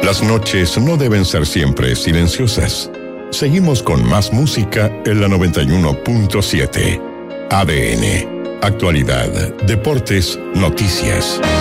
Las noches no deben ser siempre silenciosas. Seguimos con más música en la 91.7. ADN. Actualidad, deportes, noticias.